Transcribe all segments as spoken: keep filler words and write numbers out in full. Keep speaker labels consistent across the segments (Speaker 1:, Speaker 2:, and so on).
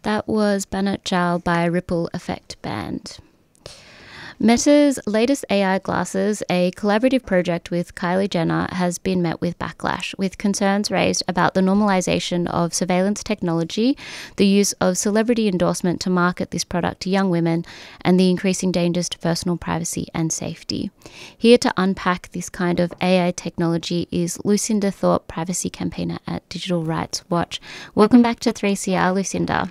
Speaker 1: That was Banat Jal by Ripple Effect Band. Meta's latest A I glasses, a collaborative project with Kylie Jenner, has been met with backlash, with concerns raised about the normalization of surveillance technology, the use of celebrity endorsement to market this product to young women, and the increasing dangers to personal privacy and safety. Here to unpack this kind of A I technology is Lucinda Thorpe, privacy campaigner at Digital Rights Watch. Welcome back to three C R, Lucinda.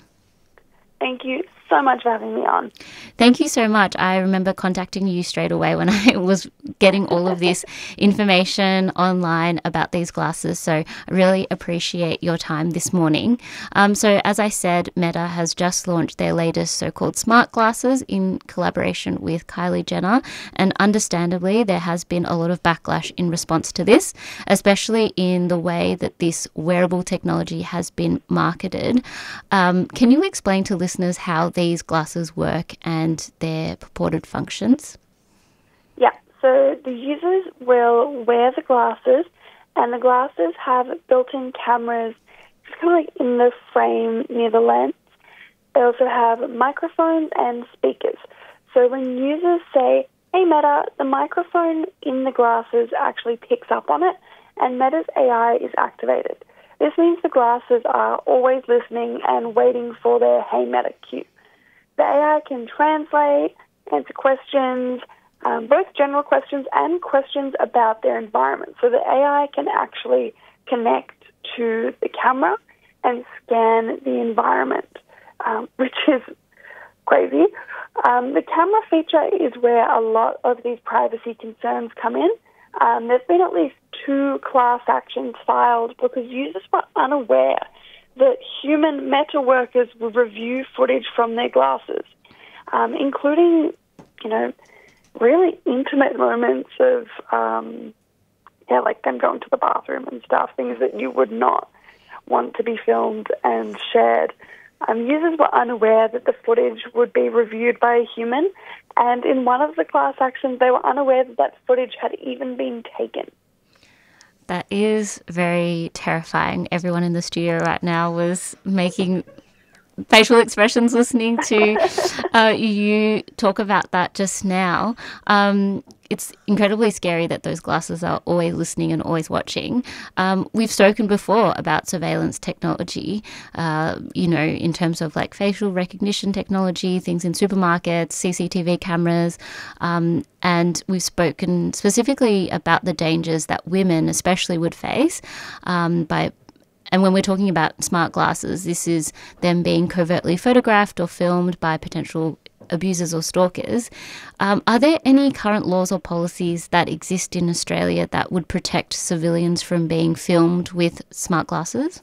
Speaker 2: Thank you so much for having me on.
Speaker 1: Thank you so much. I remember contacting you straight away when I was getting all of this information online about these glasses. So I really appreciate your time this morning. Um, so as I said, Meta has just launched their latest so-called smart glasses in collaboration with Kylie Jenner. And understandably, there has been a lot of backlash in response to this, especially in the way that this wearable technology has been marketed. Um, can you explain to listeners how these glasses work and their purported functions?
Speaker 2: Yeah, so the users will wear the glasses, and the glasses have built-in cameras just kind of like in the frame near the lens. They also have microphones and speakers. So when users say, "Hey Meta," the microphone in the glasses actually picks up on it, and Meta's A I is activated. This means the glasses are always listening and waiting for their "Hey Meta" cue. The A I can translate, answer questions, um, both general questions and questions about their environment. So the A I can actually connect to the camera and scan the environment, um, which is crazy. Um, the camera feature is where a lot of these privacy concerns come in. Um, there's been at least two class actions filed because users were unaware that human Meta workers would review footage from their glasses, um, including, you know, really intimate moments of, um, yeah, like them going to the bathroom and stuff, things that you would not want to be filmed and shared. Um, users were unaware that the footage would be reviewed by a human, and in one of the class actions, they were unaware that that footage had even been taken.
Speaker 1: That is very terrifying. Everyone in the studio right now was making facial expressions listening to uh, you talk about that just now. Um, it's incredibly scary that those glasses are always listening and always watching. Um, we've spoken before about surveillance technology, uh, you know, in terms of like facial recognition technology, things in supermarkets, C C T V cameras, um, and we've spoken specifically about the dangers that women especially would face um, by And when we're talking about smart glasses, this is them being covertly photographed or filmed by potential abusers or stalkers. Um, are there any current laws or policies that exist in Australia that would protect civilians from being filmed with smart glasses?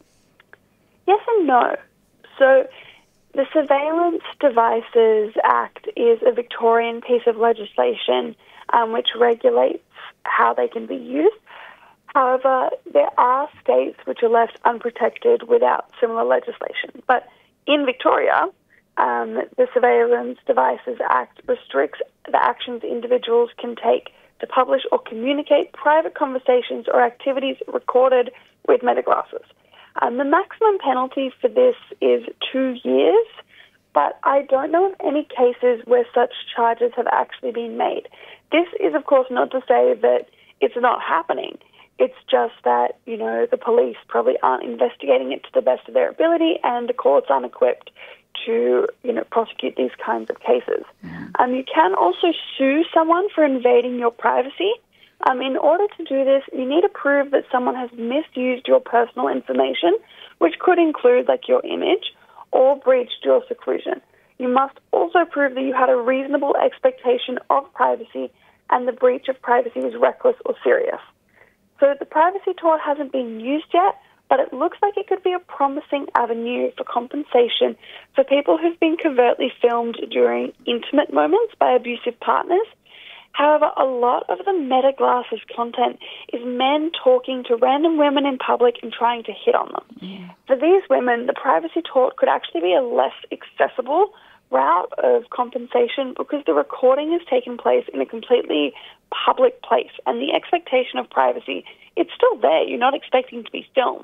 Speaker 2: Yes and no. So the Surveillance Devices Act is a Victorian piece of legislation um, which regulates how they can be used. However, there are states which are left unprotected without similar legislation. But in Victoria, um, the Surveillance Devices Act restricts the actions individuals can take to publish or communicate private conversations or activities recorded with Meta glasses. Um, the maximum penalty for this is two years, but I don't know of any cases where such charges have actually been made. This is, of course, not to say that it's not happening. It's just that, you know, the police probably aren't investigating it to the best of their ability, and the courts aren't equipped to, you know, prosecute these kinds of cases. Mm. Um, you can also sue someone for invading your privacy. Um, in order to do this, you need to prove that someone has misused your personal information, which could include, like, your image, or breached your seclusion. You must also prove that you had a reasonable expectation of privacy and the breach of privacy was reckless or serious. So the privacy tool hasn't been used yet, but it looks like it could be a promising avenue for compensation for people who've been covertly filmed during intimate moments by abusive partners. However, a lot of the Meta glasses content is men talking to random women in public and trying to hit on them. Yeah. For these women, the privacy tort could actually be a less accessible route of compensation because the recording has taken place in a completely public place, and the expectation of privacy, it's still there. You're not expecting to be filmed.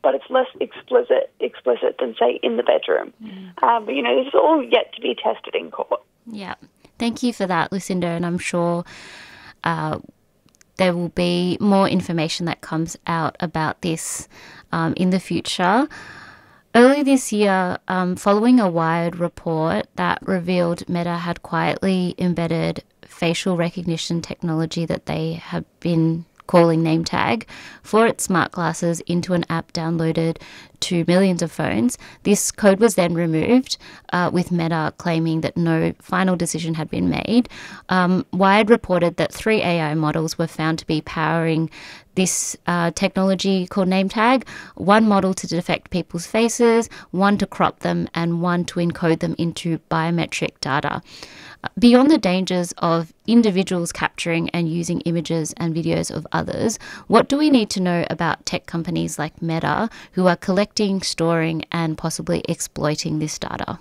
Speaker 2: but it's less explicit explicit than, say, in the bedroom. Mm. Um, but, you know, this is all yet to be tested in court.
Speaker 1: Yeah. Thank you for that, Lucinda, and I'm sure uh, there will be more information that comes out about this um, in the future. Early this year, um, following a Wired report that revealed Meta had quietly embedded facial recognition technology that they have been calling NameTag for its smart glasses into an app downloaded to millions of phones. This code was then removed, uh, with Meta claiming that no final decision had been made. Um, Wired reported that three A I models were found to be powering this uh, technology called NameTag, one model to detect people's faces, one to crop them, and one to encode them into biometric data. Beyond the dangers of individuals capturing and using images and videos of others, what do we need to know about tech companies like Meta who are collecting, storing, and possibly exploiting this data?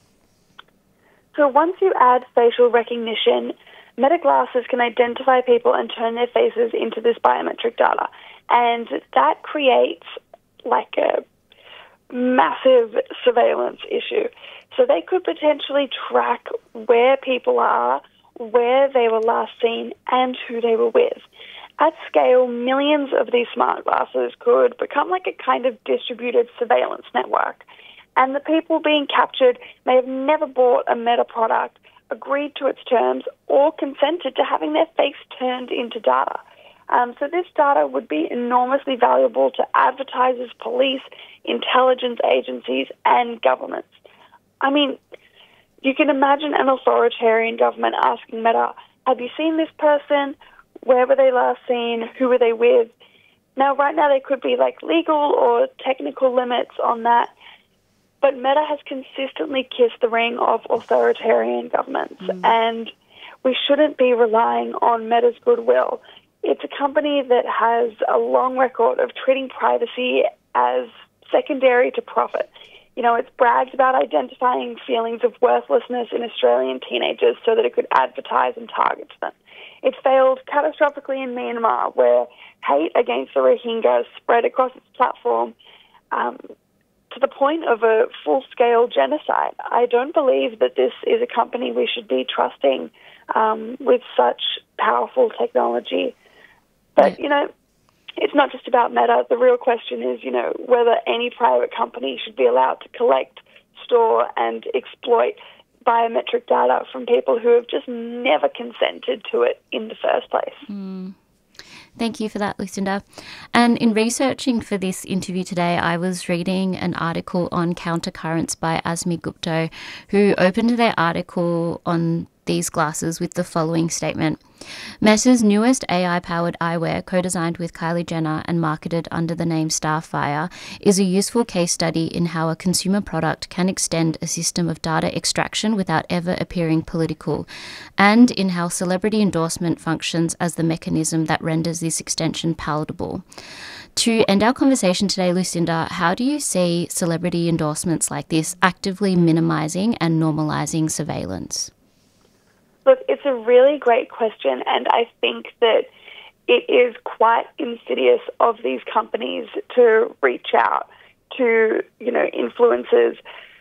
Speaker 2: So once you add facial recognition, Meta glasses can identify people and turn their faces into this biometric data. And that creates like a massive surveillance issue. So they could potentially track where people are, where they were last seen, and who they were with. At scale, millions of these smart glasses could become like a kind of distributed surveillance network. And the people being captured may have never bought a Meta product, agreed to its terms, or consented to having their face turned into data. Um, so this data would be enormously valuable to advertisers, police, intelligence agencies, and governments. I mean, you can imagine an authoritarian government asking Meta, have you seen this person? Where were they last seen? Who were they with? Now, right now, there could be like legal or technical limits on that, but Meta has consistently kissed the ring of authoritarian governments, mm. and we shouldn't be relying on Meta's goodwill. It's a company that has a long record of treating privacy as secondary to profit. You know, it's bragged about identifying feelings of worthlessness in Australian teenagers so that it could advertise and target them. It failed catastrophically in Myanmar, where hate against the Rohingyas spread across its platform um, to the point of a full-scale genocide. I don't believe that this is a company we should be trusting um, with such powerful technology. But, you know, it's not just about Meta. The real question is, you know, whether any private company should be allowed to collect, store, and exploit biometric data from people who have just never consented to it in the first place.
Speaker 1: Mm. Thank you for that, Lucinda. And in researching for this interview today, I was reading an article on countercurrents by Azmi Gupta, who opened their article on these glasses with the following statement. Meta's newest A I-powered eyewear, co-designed with Kylie Jenner and marketed under the name Starfire, is a useful case study in how a consumer product can extend a system of data extraction without ever appearing political, and in how celebrity endorsement functions as the mechanism that renders this extension palatable. To end our conversation today, Lucinda, how do you see celebrity endorsements like this actively minimising and normalising surveillance?
Speaker 2: Look, it's a really great question, and I think that it is quite insidious of these companies to reach out to, you know, influencers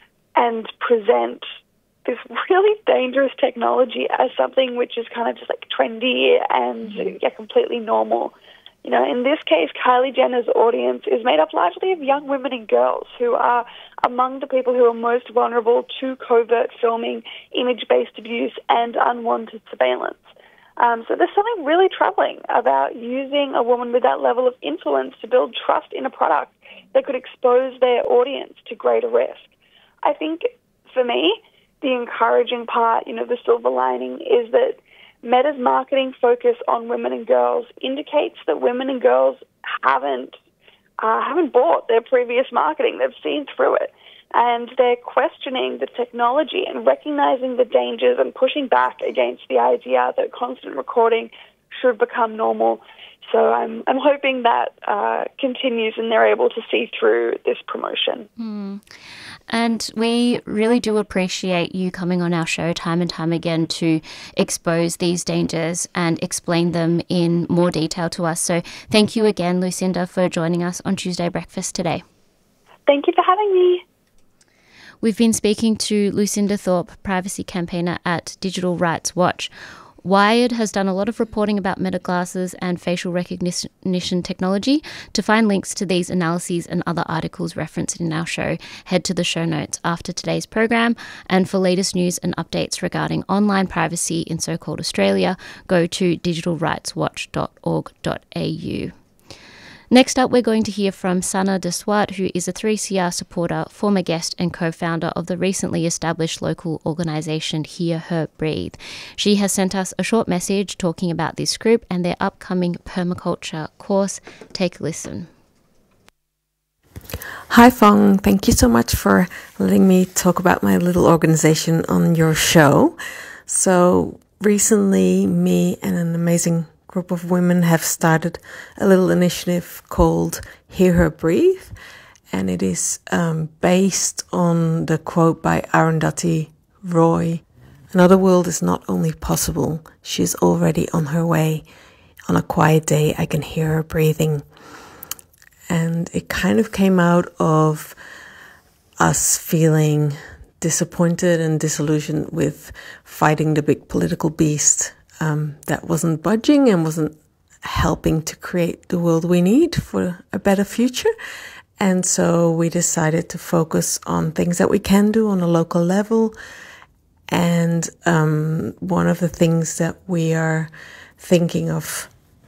Speaker 2: and present this really dangerous technology as something which is kind of just like trendy and yeah, completely normal. You know, in this case, Kylie Jenner's audience is made up largely of young women and girls who are among the people who are most vulnerable to covert filming, image-based abuse, and unwanted surveillance. Um, so there's something really troubling about using a woman with that level of influence to build trust in a product that could expose their audience to greater risk. I think, for me, the encouraging part, you know, the silver lining, is that Meta's marketing focus on women and girls indicates that women and girls haven't uh, haven't bought their previous marketing. They've seen through it, and they're questioning the technology and recognizing the dangers and pushing back against the idea that constant recording should become normal. So I'm I'm hoping that uh, continues and they're able to see through this promotion.
Speaker 1: Mm. And we really do appreciate you coming on our show time and time again to expose these dangers and explain them in more detail to us. So thank you again, Lucinda, for joining us on Tuesday Breakfast today.
Speaker 2: Thank you for having me.
Speaker 1: We've been speaking to Lucinda Thorpe, privacy campaigner at Digital Rights Watch. Wired has done a lot of reporting about meta glasses and facial recognition technology. To find links to these analyses and other articles referenced in our show, head to the show notes after today's program. And for latest news and updates regarding online privacy in so-called Australia, go to digital rights watch dot org dot a u. Next up, we're going to hear from Sana de Swart, who is a three C R supporter, former guest and co-founder of the recently established local organisation Hear Her Breathe. She has sent us a short message talking about this group and their upcoming permaculture course. Take a listen.
Speaker 3: Hi Fong, thank you so much for letting me talk about my little organisation on your show. So recently, me and an amazing group of women have started a little initiative called Hear Her Breathe, and it is um, based on the quote by Arundhati Roy: "Another world is not only possible, she's already on her way. On a quiet day, I can hear her breathing." And it kind of came out of us feeling disappointed and disillusioned with fighting the big political beast Um, that wasn't budging and wasn't helping to create the world we need for a better future. And so we decided to focus on things that we can do on a local level. And um, one of the things that we are thinking of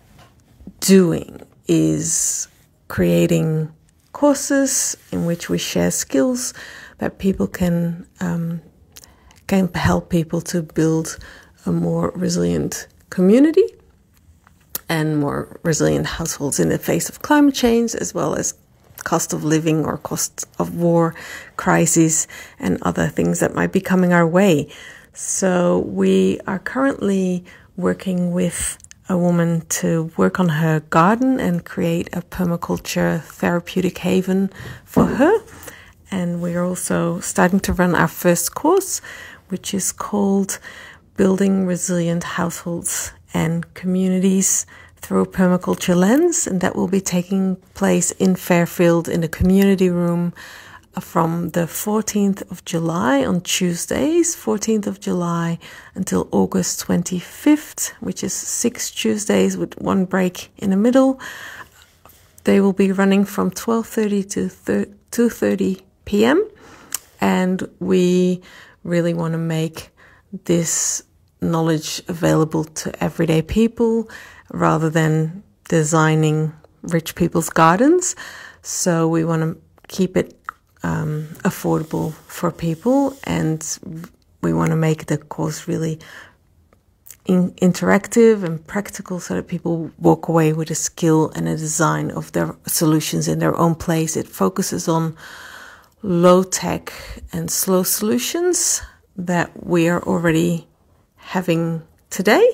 Speaker 3: doing is creating courses in which we share skills that people can um, can help people to build a more resilient community and more resilient households in the face of climate change, as well as cost of living or cost of war, crises, and other things that might be coming our way. So we are currently working with a woman to work on her garden and create a permaculture therapeutic haven for her. And we're also starting to run our first course, which is called Building Resilient Households and Communities Through a Permaculture Lens, and that will be taking place in Fairfield in the community room from the fourteenth of July on Tuesdays, fourteenth of July until August twenty-fifth, which is six Tuesdays with one break in the middle. They will be running from twelve thirty to two thirty p.m. and we really want to make this knowledge available to everyday people rather than designing rich people's gardens. So we want to keep it um, affordable for people, and we want to make the course really in- interactive and practical so that people walk away with a skill and a design of their solutions in their own place. It focuses on low-tech and slow solutions that we are already having today,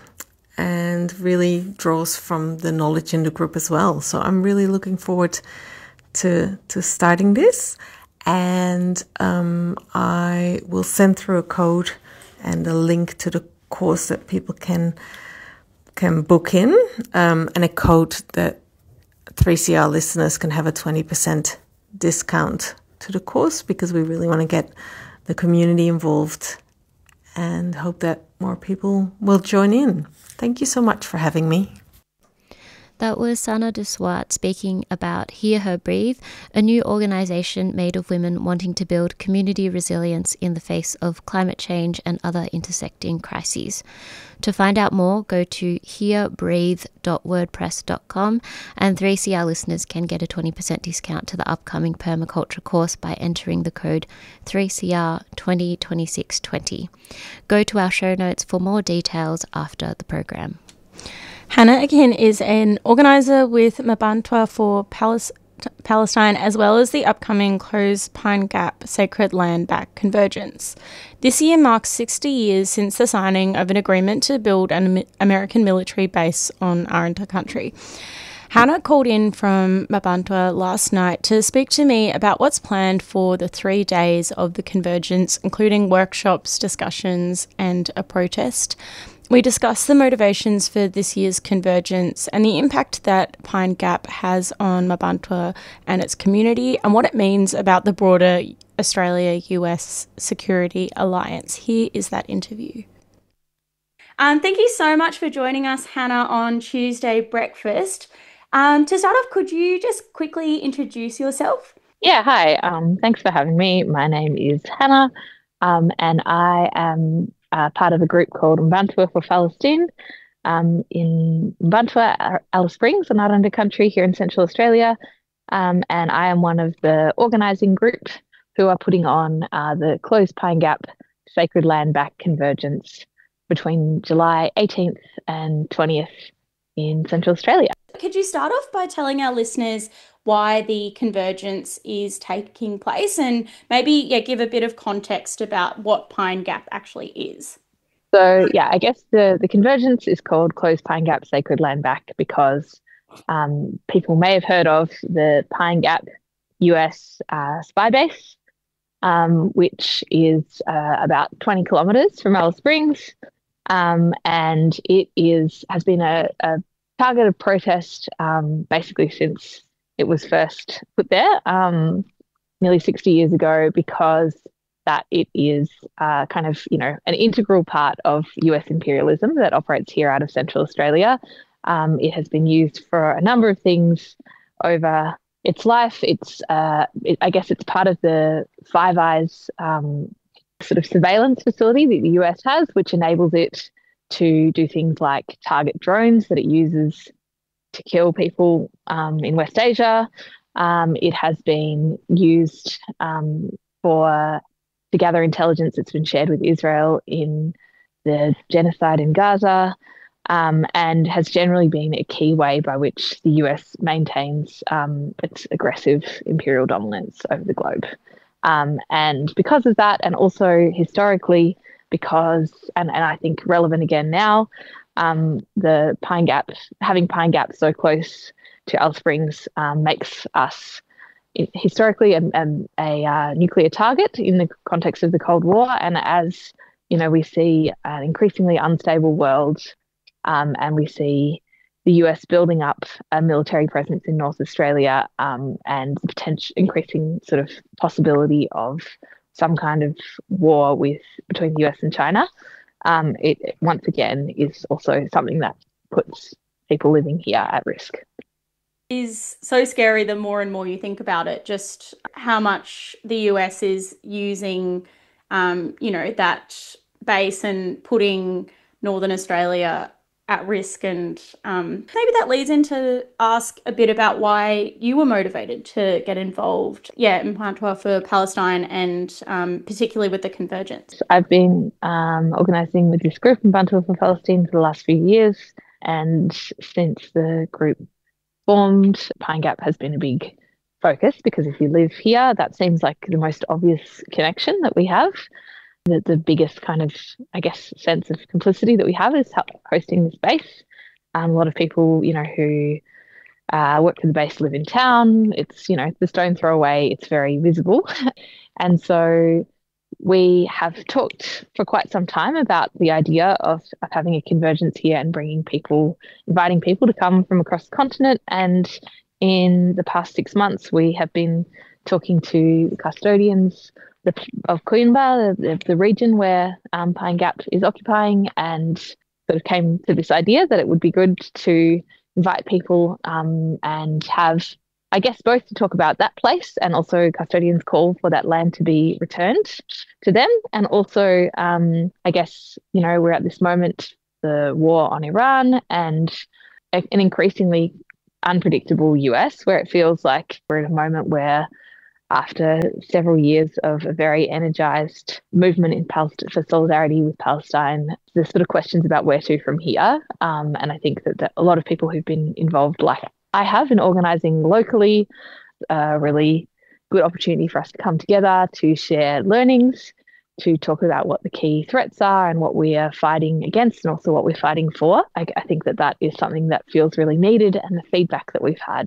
Speaker 3: and really draws from the knowledge in the group as well. So I'm really looking forward to to starting this, and um, I will send through a code and a link to the course that people can can book in, um, and a code that three C R listeners can have a twenty percent discount to the course, because we really want to get the community involved and hope that more people will join in. Thank you so much for having me.
Speaker 1: That was Sana de Swart speaking about Hear Her Breathe, a new organisation made of women wanting to build community resilience in the face of climate change and other intersecting crises. To find out more, go to hear breathe dot wordpress dot com, and three C R listeners can get a twenty percent discount to the upcoming permaculture course by entering the code three C R twenty twenty-six twenty. Go to our show notes for more details after the program.
Speaker 4: Hannah Akin is an organiser with Mparntwe for Palis- Palestine, as well as the upcoming closed Pine Gap Sacred Land Back Convergence. This year marks sixty years since the signing of an agreement to build an American military base on Arunta country. Hannah called in from Mparntwe last night to speak to me about what's planned for the three days of the convergence, including workshops, discussions and a protest. We discussed the motivations for this year's convergence and the impact that Pine Gap has on Mparntwe and its community, and what it means about the broader Australia-U S security alliance. Here is that interview. Um, thank you so much for joining us, Hannah, on Tuesday Breakfast. Um, to start off, could you just quickly introduce yourself?
Speaker 5: Yeah, hi. Um, thanks for having me. My name is Hannah, um, and I am uh, part of a group called Mparntwe for Palestine um, in Mparntwe, Alice Springs, an Aranda country here in Central Australia. Um, and I am one of the organising group who are putting on uh, the Closed Pine Gap Sacred Land Back Convergence between July eighteenth and twentieth in Central Australia.
Speaker 4: Could you start off by telling our listeners why the convergence is taking place, and maybe yeah, give a bit of context about what Pine Gap actually is?
Speaker 5: So yeah, I guess the, the convergence is called Closed Pine Gap Sacred Land Back because um, people may have heard of the Pine Gap U S uh, spy base, um, which is uh, about twenty kilometres from Alice Springs, um, and it is has been a, a target of protest um, basically since it was first put there um, nearly sixty years ago, because that it is uh, kind of, you know, an integral part of U S imperialism that operates here out of Central Australia. Um, it has been used for a number of things over its life. It's, uh, it, I guess it's part of the Five Eyes um, sort of surveillance facility that the U S has, which enables it to do things like target drones that it uses to kill people um, in West Asia. Um, it has been used um, for to gather intelligence that's been shared with Israel in the genocide in Gaza, um, and has generally been a key way by which the U S maintains um, its aggressive imperial dominance over the globe. Um, and because of that, and also historically, because, and, and I think relevant again now, um, the Pine Gap, having Pine Gap so close to Alice Springs um, makes us historically a, a, a uh, nuclear target in the context of the Cold War. And as, you know, we see an increasingly unstable world, um, and we see the U S building up a military presence in North Australia, um, and the potential increasing sort of possibility of some kind of war with between the U S and China, um, it once again is also something that puts people living here at risk.
Speaker 4: It is so scary the more and more you think about it, just how much the U S is using, um, you know, that base and putting Northern Australia at risk. And um, maybe that leads into ask a bit about why you were motivated to get involved, yeah, in Mparntwe for Palestine, and um, particularly with the convergence.
Speaker 5: I've been um, organising with this group in Mparntwe for Palestine for the last few years, and since the group formed, Pine Gap has been a big focus, because if you live here, that seems like the most obvious connection that we have. The, the biggest kind of, I guess, sense of complicity that we have is hosting this base. Um, a lot of people, you know, who uh, work for the base live in town. It's, you know, the stone throw away. It's very visible. And so we have talked for quite some time about the idea of, of having a convergence here and bringing people, inviting people to come from across the continent. And in the past six months, we have been talking to the custodians The, of Coimbra, the, the region where um, Pine Gap is occupying, and sort of came to this idea that it would be good to invite people um, and have, I guess, both to talk about that place, and also custodians call for that land to be returned to them. And also, um, I guess, you know, we're at this moment, the war on Iran, and a, an increasingly unpredictable U S, where it feels like we're at a moment where, after several years of a very energised movement in Palestine for solidarity with Palestine, there's sort of questions about where to from here. Um, and I think that, that a lot of people who've been involved, like I have, in organising locally, a really good opportunity for us to come together, to share learnings, to talk about what the key threats are and what we are fighting against, and also what we're fighting for. I, I think that that is something that feels really needed, and the feedback that we've had